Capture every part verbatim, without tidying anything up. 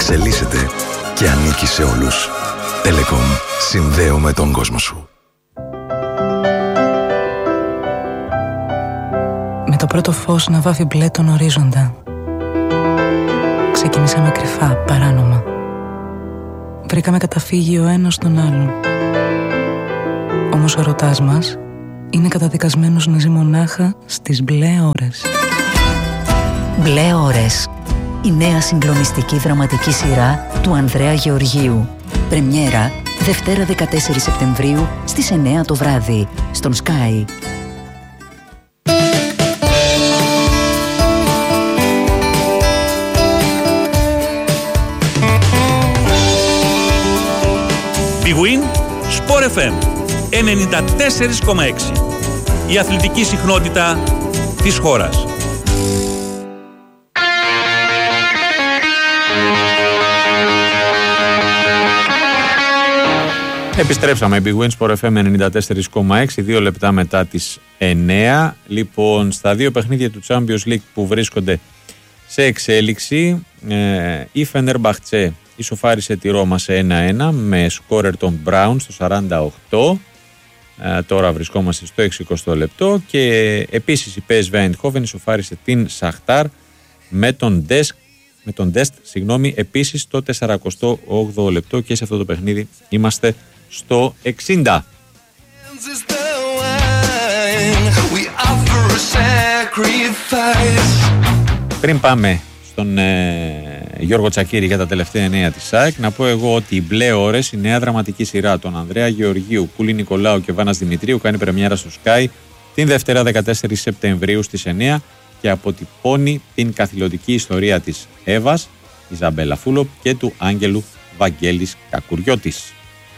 εξελίσσεται και ανήκει σε όλους. Telecom. Συνδέουμε τον κόσμο σου. Με το πρώτο φως να βάφει μπλε τον ορίζοντα, ξεκινήσαμε κρυφά, παράνομα. Βρήκαμε καταφύγει ο ένας τον άλλον. Όμως ο ερωτάς μας είναι καταδικασμένος να ζει μονάχα στις μπλε ώρες. Μπλε ώρες. Η νέα συγκλονιστική δραματική σειρά του Ανδρέα Γεωργίου. Πρεμιέρα Δευτέρα δεκατέσσερις Σεπτεμβρίου στις εννιά το βράδυ στον Sky. Big Win Sport εφ εμ ενενήντα τέσσερα κόμμα έξι. Η αθλητική συχνότητα της χώρας. Επιστρέψαμε. Big Win Sport εφ εμ ενενήντα τέσσερα κόμμα έξι, δύο λεπτά μετά τις εννιά. Λοιπόν, στα δύο παιχνίδια του Champions League που βρίσκονται σε εξέλιξη, ε, η Φενερμπαχτσέ ισοφάρισε τη Ρώμα σε ένα ένα με σκόρερ τον Μπράουν στο σαράντα οκτώ. Ε, τώρα βρισκόμαστε στο εξηκοστό λεπτό. Και επίσης η πι ες βι Eindhoven ισοφάρισε την Σαχτάρ με τον Ντεστ, με τον Ντεστ, συγγνώμη, επίσης στο σαράντα όγδοο λεπτό, και σε αυτό το παιχνίδι είμαστε στο εξήντα. Πριν πάμε στον ε, Γιώργο Τσακίρη για τα τελευταία νέα της ΣΑΕΚ, να πω εγώ ότι οι μπλε ώρες, η νέα δραματική σειρά των Ανδρέα Γεωργίου, Κούλη Νικολάου και Βάνας Δημητρίου, κάνει πρεμιέρα στο Sky την Δευτέρα δεκατέσσερις Σεπτεμβρίου στις εννιά και αποτυπώνει την καθηλωτική ιστορία της Εύας Ιζαμπέλα Φούλοπ και του Άγγελου Βαγγέλης Κακουριώτης.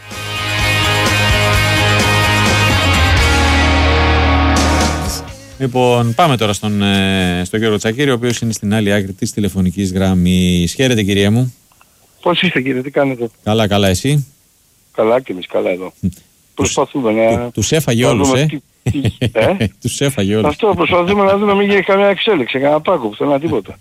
Λοιπόν, πάμε τώρα στον, στον Γιώργο Τσακίρη, ο οποίος είναι στην άλλη άκρη της τηλεφωνικής γραμμής. Χαίρετε, κυρία μου. Πώς είστε, κύριε, τι κάνετε? Καλά, καλά, εσύ? Καλά, και εμείς καλά εδώ. Προσπαθούμε να... Τους έφαγε όλους, ε? ε? Τους έφαγε όλους. Αυτό προσπαθούμε να δούμε, μην γίνει καμία εξέλιξη, κανένα πάκο, πουθενά τίποτα.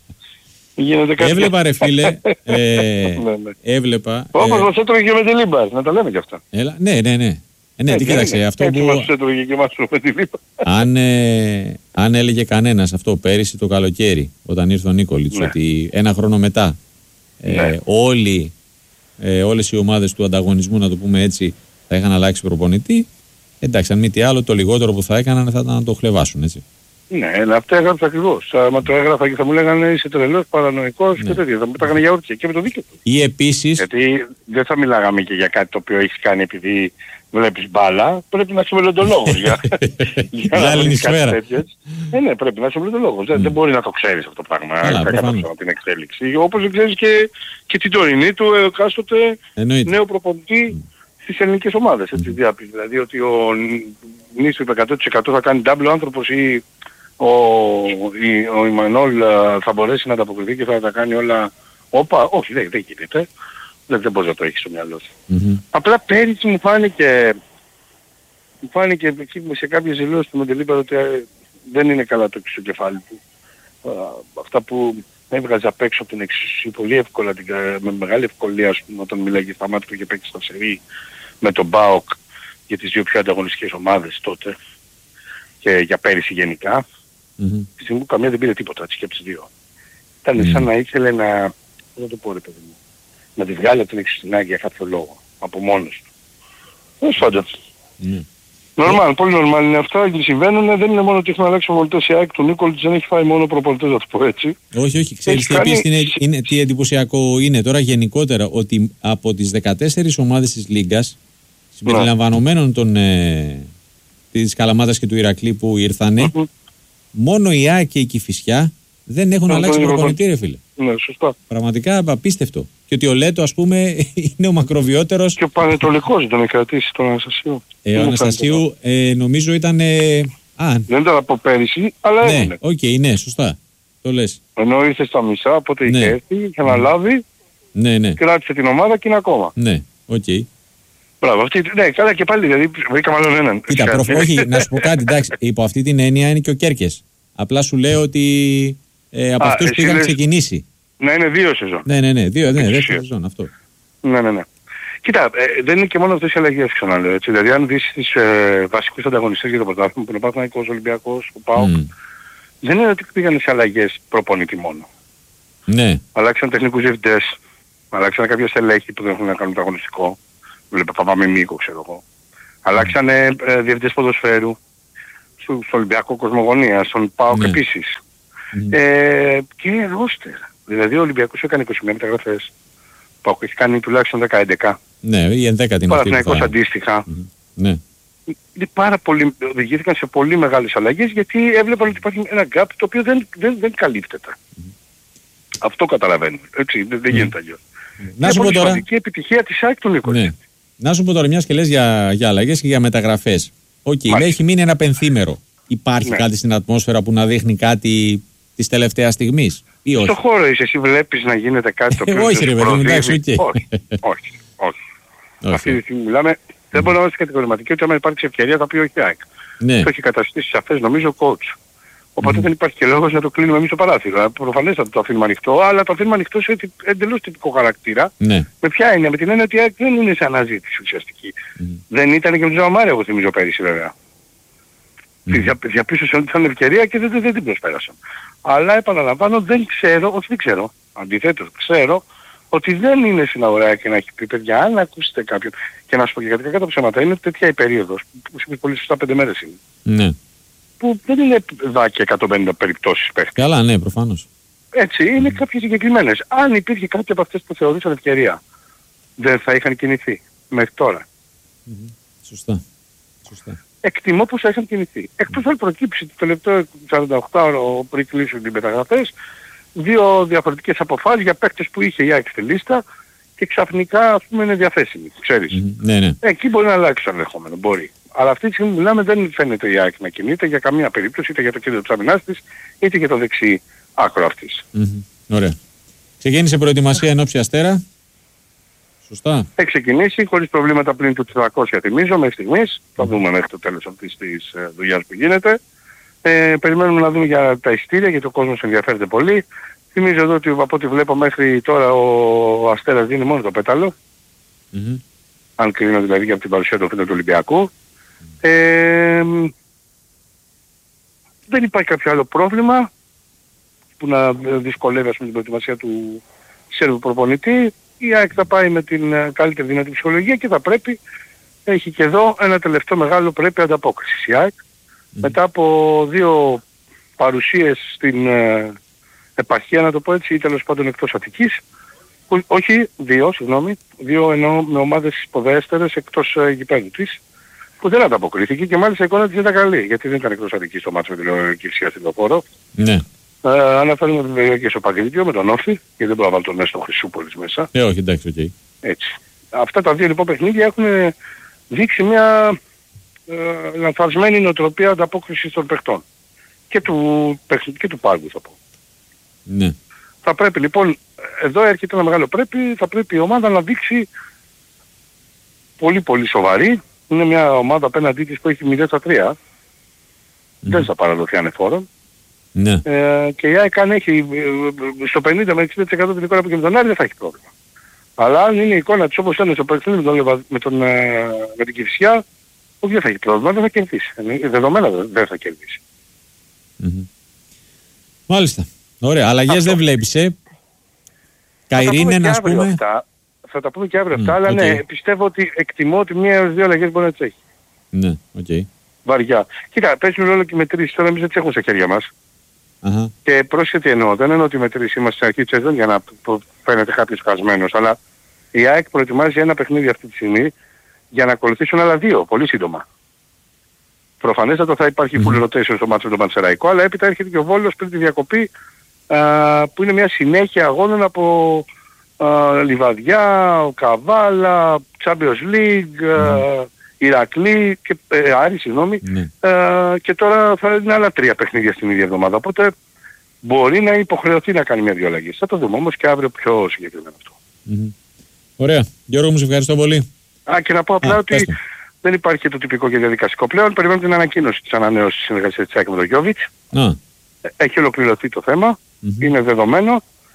Έβλεπα, ρε φίλε, ε, έβλεπα... Όπως μας έτρωγε και με τη Λίμπαρ, να τα λέμε κι αυτά. Έλα, ναι, ναι, ναι. Ε, ναι, τι κοίταξε, αυτό έτσι που... μας έτρωγε και εμάς με τη Λίμπαρ. Αν, ε, αν έλεγε κανένας αυτό πέρυσι το καλοκαίρι, όταν ήρθε ο Νίκολιτς, ναι, ότι ένα χρόνο μετά ε, ναι. όλοι, ε, όλες οι ομάδες του ανταγωνισμού, να το πούμε έτσι, θα είχαν αλλάξει προπονητή, εντάξει, αν μη τι άλλο, το λιγότερο που θα έκαναν θα ήταν να το χλεβάσουν, έτσι. Ναι, αλλά αυτό έγραψα ακριβώς. Άμα το έγραφα και θα μου λέγανε είσαι τρελός, παρανοϊκός, ναι, και τέτοια. Θα μου πέταγανε για όρθια και με το δίκαιο του. Ή επίσης... Γιατί δεν θα μιλάγαμε και για κάτι το οποίο έχεις κάνει επειδή βλέπεις μπάλα. Πρέπει να είσαι μελλοντολόγος για, για να βρεις κάτι τέτοιες. Ε, ναι, πρέπει να είσαι μελλοντολόγος. Mm. Δεν μπορεί να το ξέρεις αυτό το πράγμα. Κατά την εξέλιξη. Όπως δεν ξέρεις και, και την τωρινή του εκάστοτε νέο προπονητή mm. στις ελληνικές ομάδες. Έτσι, mm. διάπης. Δηλαδή ότι ο Νίσου είπε εκατό τοις εκατό θα κάνει double άνθρωπος ή ο, η, ο Ιμανόλ θα μπορέσει να ανταποκριθεί και θα τα κάνει όλα. Όπα, όχι, δεν, δεν γίνεται. Δεν, δεν μπορείς να το έχεις στο μυαλό σου. Mm-hmm. Απλά πέρυσι μου φάνηκε, μου φάνηκε σε κάποιες δηλώσεις του Μοντελίπα ότι δεν είναι καλά το στο κεφάλι του. Α, αυτά που έβγαζε απ' έξω από την εξουσία πολύ εύκολα, την, με μεγάλη ευκολία, ας πούμε, όταν μιλάγε στα μάτια του και παίξει στα σερί με τον ΠΑΟΚ για τις δύο πιο ανταγωνιστικές ομάδες τότε και για πέρυσι γενικά. Mm-hmm. Στη στιγμή που καμία δεν πήρε τίποτα έτσι και από τις δύο. Ήταν mm-hmm. σαν να ήθελε να, δεν το πω ρε παιδί μου, να τη βγάλει από την εξουσία για κάποιο λόγο, από μόνος του. Δεν πάντων. Mm. Νορμάλ, πολύ νορμάλ είναι αυτά και συμβαίνουν. Δεν είναι μόνο ότι έχουν αλλάξει προπονητές η ΑΕΚ του Νίκολιτς, δεν έχει φάει μόνο προπονητές, να το πω έτσι. Όχι, όχι. Ξέρεις τι, κάνει... είναι, είναι, τι εντυπωσιακό είναι τώρα γενικότερα, ότι από τις δεκατέσσερις ομάδες της Λίγκας, συμπεριλαμβανομένων των, ε, της Καλαμάτας και του Ηρακλή που ήρθανε, mm-hmm. μόνο η ΑΕΚ και η Κηφισιά δεν έχουν αλλάξει προπονητή, ρε φίλε. Ναι, σωστά. Πραγματικά απίστευτο. Και ότι ο Λέτο, ας πούμε, είναι ο μακροβιότερος. Και ο Πανετολικός τον έχει κρατήσει, τον Αναστασίου. Ε, ο Αναστασίου ε, νομίζω ήταν... Ε, α, δεν ήταν από πέρυσι, αλλά ναι, έγινε. Οκ, okay, ναι, σωστά. Το λες. Ενώ ήρθε στα μισά, οπότε ναι. είχε έρθει, είχε αναλάβει, ναι, ναι. κράτησε την ομάδα και είναι ακόμα. Ναι, οκ. Okay. Μπράβο, αυτή, ναι, καλά και πάλι, δηλαδή βρήκαμε άλλον έναν. Κοίτα, προφ, όχι, να σου πω κάτι, εντάξει, υπό αυτή την έννοια είναι και ο Κέρκες. Απλά σου λέω ότι ε, από αυτούς που είχαν λες... ξεκινήσει. Να είναι δύο σεζόν. Ναι, ναι, ναι, δύο, ναι, δεύτερη σεζόν αυτό. Ναι, ναι, ναι. Κοίτα, ε, δεν είναι και μόνο αυτές οι αλλαγές, ξαναλέω, έτσι. Δηλαδή αν δεις τις ε, βασικούς ανταγωνιστές για το πρωτάθλημα που είναι ο Παναθηναϊκός, ο Ολυμπιακός, ο ΠΑΟΚ, mm. δεν είναι ότι πήγαν σε αλλαγές προπονητή μόνο. Ναι. Αλλάξαν τεχνικούς διευθυντές, αλλάξαν κάποια στελέχη που δεν έχουν να κάνουν το αγωνιστικό. Βλέπε Παπαμιμίκο, ξέρω εγώ. Αλλάξαν ε, ε, διευθυντές ποδοσφαίρου στο, στο Ολυμπιακό Κοσμογονία, στον ΠΑΟΚ ναι. επίσης. Mm. Ε, και ρόστερ. Δηλαδή ο Ολυμπιακός έκανε είκοσι μία μεταγραφές. Ο ΠΑΟΚ έχει κάνει τουλάχιστον δέκα έντεκα. Ναι, η ενδέκα την αυτή. Παναθηναϊκός αντίστοιχα. Mm. Ναι. Πάρα πολύ, οδηγήθηκαν σε πολύ μεγάλες αλλαγές γιατί έβλεπαν ότι υπάρχει ένα gap το οποίο δεν, δεν, δεν καλύπτεται. Mm. Αυτό καταλαβαίνω. Έτσι, δεν, δεν γίνεται αλλιώς. Mm. Να σου πω τώρα. Η επιτυχία της ΑΕΚ των είκοσι. Ναι. Να σου πω τώρα, μιας και λες για, για αλλαγές και για μεταγραφές. Οκ, okay, έχει μείνει ένα πενθήμερο. Υπάρχει ναι. κάτι στην ατμόσφαιρα που να δείχνει κάτι της τελευταίας στιγμής ή όχι? Στο χώρο είσαι, εσύ βλέπεις να γίνεται κάτι το οποίο όχι, ρε παιδί, εντάξει, okay. όχι, όχι, όχι. Okay. Αυτή τη στιγμή μιλάμε, δεν μπορεί να είμαστε κατηγορηματικοί ότι άμα υπάρξει ευκαιρία θα πει όχι ΑΕΚ. Ναι. Το έχει καταστήσει σαφές νομίζω ο coach. Οπότε mm. δεν υπάρχει και λόγος να το κλείνουμε εμείς το παράθυρο. Προφανές θα το αφήνουμε ανοιχτό, αλλά το αφήνουμε ανοιχτό σε εντελώς τυπικό χαρακτήρα. Ναι. Με ποια έννοια? Με την έννοια ότι η ΑΕΚ δεν είναι σε αναζήτηση ουσιαστική. Mm. Δεν ήταν και με τον Ζαμάρη, εγώ θυμίζω πέρυσι βέβαια. Mm. Δια, διαπίστωσαν ότι ήταν ευκαιρία και δεν, δεν, δεν την προσπέρασαν. Αλλά επαναλαμβάνω, δεν ξέρω, όχι δεν ξέρω, αντιθέτως ξέρω ότι δεν είναι στην αγορά και να έχει πει παιδιά, αν ακούσετε κάποιον και να σου πω και κάτι κακά τα ψέματα, είναι τέτοια η περίοδος, που είναι πολύ σωστά πέντε μέρες είναι. Ναι. Που δεν είναι δάκια εκατόν πενήντα περιπτώσεις παίχτες. Καλά, ναι, προφανώς. Έτσι, είναι mm. κάποιες συγκεκριμένες. Αν υπήρχε κάποια από αυτές που θεωρούσαν ευκαιρία, δεν θα είχαν κινηθεί μέχρι τώρα. Mm-hmm. Σωστά. Σωστά. Εκτιμώ πως θα είχαν κινηθεί. Εκτός αν προκύψει το τελευταίο σαράντα οκτώ ώρο πριν κλείσουν οι μεταγραφές, δύο διαφορετικές αποφάσεις για παίκτες που είχε η ΑΕΚ στη λίστα και ξαφνικά ας πούμε είναι διαθέσιμοι, ξέρεις. Mm, ναι, ναι. Εκεί μπορεί να αλλάξει το ενδεχόμενο, μπορεί. Αλλά αυτή τη στιγμή μιλάμε δεν φαίνεται η ΑΕΚ να κινείται για καμία περίπτωση, είτε για το κέντρο της αμυνάς της, είτε για το δεξί άκρο αυτής. Mm-hmm. Ωραία. Ξεκίνησε προετοιμασία εν ώψη Αστέρα. Σωστά. Έχει ξεκινήσει χωρίς προβλήματα πλην του τετρακόσια θυμίζω μέχρι στιγμής. Mm. Θα δούμε μέχρι το τέλος αυτής της ε, δουλειάς που γίνεται. Ε, περιμένουμε να δούμε για τα ειστήρια γιατί ο κόσμος ενδιαφέρεται πολύ. Θυμίζω εδώ ότι από ό,τι βλέπω μέχρι τώρα ο Αστέρας δίνει μόνο το πέταλο. Mm-hmm. Αν κρίνω δηλαδή για την παρουσία του φίλου του Ολυμπιακού. Mm. Ε, δεν υπάρχει κάποιο άλλο πρόβλημα που να δυσκολεύει ας πούμε, την προετοιμασία του Σέρβου προπονητή. Η ΑΕΚ θα πάει με την καλύτερη δυνατή ψυχολογία και θα πρέπει, έχει και εδώ ένα τελευταίο μεγάλο πρέπει ανταπόκριση η ΑΕΚ. Mm. Μετά από δύο παρουσίες στην ε, επαρχία, να το πω έτσι, ή τέλος πάντων εκτός Αττικής, που, όχι δύο, συγγνώμη, δύο εννοώ με ομάδες υποδέστερες εκτός ε, γηπέδου της, που δεν ανταποκρίθηκε και μάλιστα η εικόνα της ήταν καλή, γιατί δεν ήταν εκτός Αττικής το μάτσο με την Κυψία στην Λεωφόρο. Ναι. Ε, αναφέρουμε βέβαια και στο Παγκρίτιο με τον Όφη και δεν μπορώ να βάλω τον Νέστο Χρυσούπολης μέσα. Ε, όχι, εντάξει, οκ. Okay. Έτσι. Αυτά τα δύο λοιπόν παιχνίδια έχουν δείξει μια ε, λανθασμένη νοοτροπία ανταπόκρισης των παιχτών. Και του, και του πάγκου θα πω. Ναι. Θα πρέπει λοιπόν, εδώ έρχεται ένα μεγάλο πρέπει, θα πρέπει η ομάδα να δείξει πολύ πολύ σοβαρή. Είναι μια ομάδα απέναντί της που έχει μηδέν στα τρία. Mm. Δεν θα παραδοθεί ανεφόρον. Ναι. Ε, και η ΑΕΚ αν έχει στο πενήντα με εξήντα τοις εκατό την εικόνα που και με τον Άρη δεν θα έχει πρόβλημα. Αλλά αν είναι η εικόνα της όπως είναι στο παιχνίδι με, τον, με, τον, με την Κυφσιά, όχι δεν θα έχει πρόβλημα, δεν θα κερδίσει. Δεδομένα δεν θα κερδίσει. Mm-hmm. Μάλιστα. Ωραία. Αλλαγές δεν βλέπεις, ε. Καϊρίνεν, ας πούμε. Αυτά. Θα τα πούμε και αύριο αυτά, mm, αλλά okay. ναι, πιστεύω ότι εκτιμώ ότι μία έως δύο αλλαγές μπορεί να τις έχει. Ναι, οκ. Okay. Βαριά. Κοίτα, παίζουν ρόλο και οι μετρήσεις, τώρα εμείς δεν τις έχουμε στα χέρια μας. Uh-huh. Και πρόσεχε τι εννοώ, δεν εννοώ ότι οι μετρήσεις είμαστε στην αρχή της σεζόν για να φαίνεται κάποιος χασμένος, αλλά η ΑΕΚ προετοιμάζει ένα παιχνίδι αυτή τη στιγμή για να ακολουθήσουν άλλα δύο, πολύ σύντομα. Προφανέστατα θα υπάρχει mm-hmm. full rotation στο μάτσο του Πανσεραϊκό, αλλά έπειτα έρχεται και ο Βόλος πριν τη διακοπή, α, που είναι μια συνέχεια αγώνων από α, Λιβαδιά, Καβάλα, Champions League, mm-hmm. Ηρακλή και ε, Άρη, συγγνώμη, ναι. ε, και τώρα θα είναι άλλα τρία παιχνίδια στην ίδια εβδομάδα. Οπότε μπορεί να υποχρεωθεί να κάνει μια-δυο αλλαγές. Θα το δούμε όμως και αύριο πιο συγκεκριμένα αυτό. Mm-hmm. Ωραία. Γιώργο μου, σε ευχαριστώ πολύ. Α, και να πω απλά Α, ότι πέστε. δεν υπάρχει και το τυπικό και διαδικαστικό πλέον. Περιμένουμε την ανακοίνωση της ανανέωσης της συνεργασίας της ΑΕΚ με τον Γιώβιτς. Έχει ολοκληρωθεί το θέμα. Mm-hmm. Είναι δεδομένο.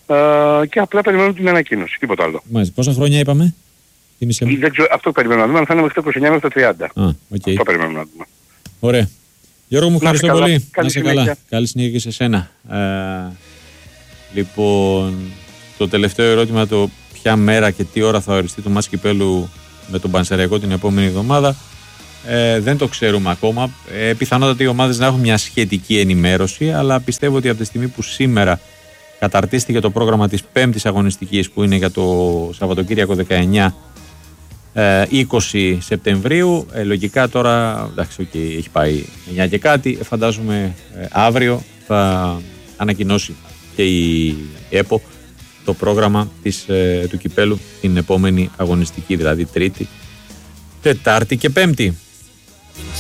Ε, και απλά περιμένουμε την ανακοίνωση, τίποτα άλλο. Μάλιστα. Πόσα χρόνια είπαμε? Ή, δεν ξέρω, αυτό περιμένουμε να δούμε, αν θα είναι μέχρι το είκοσι εννιά μέχρι το τριάντα. Α, okay. Αυτό περιμένουμε να δούμε. Ωραία. Γιώργο μου, ευχαριστώ πολύ. Καλή να είσαι καλά. Καλή συνέχεια και σε σένα. Ε, λοιπόν, το τελευταίο ερώτημα, το ποια μέρα και τι ώρα θα οριστεί το μάτς κυπέλου με τον Πανσεραϊκό την επόμενη εβδομάδα, ε, δεν το ξέρουμε ακόμα. Ε, πιθανότατα οι ομάδες να έχουν μια σχετική ενημέρωση, αλλά πιστεύω ότι από τη στιγμή που σήμερα καταρτίστηκε το πρόγραμμα της πέμπτης αγωνιστικής, που είναι για το Σαββατοκύριακο δεκαεννιά είκοσι Σεπτεμβρίου, ε, λογικά τώρα, εντάξει, okay, έχει πάει εννιά και κάτι, φαντάζομαι ε, αύριο θα ανακοινώσει και η ΕΠΟ το πρόγραμμα της, ε, του κυπέλου την επόμενη αγωνιστική, δηλαδή Τρίτη, Τετάρτη και Πέμπτη.